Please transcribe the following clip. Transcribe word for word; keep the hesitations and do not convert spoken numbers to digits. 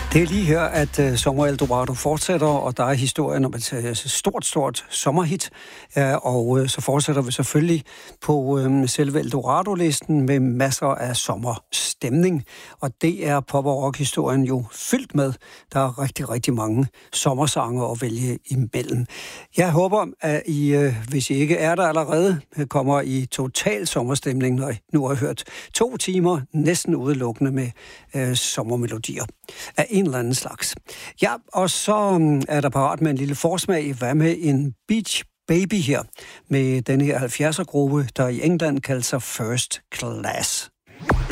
Det er lige her, at uh, Sommer Eldorado fortsætter, og der er historien om et uh, stort, stort sommerhit. Uh, og uh, så fortsætter vi selvfølgelig på uh, selve Eldorado-listen med masser af sommerstemning. Og det er pop- og rock-historien jo fyldt med. Der er rigtig, rigtig mange sommersange at vælge imellem. Jeg håber, at I, uh, hvis I ikke er der allerede, kommer i total sommerstemning, når I nu har hørt to timer næsten udelukkende med uh, sommermelodier af en eller anden slags. Ja, og så er der parat med en lille forsmag. Hvad med en Beach Baby her, med denne her halvfjerdser-gruppe, der i England kalder sig First Class.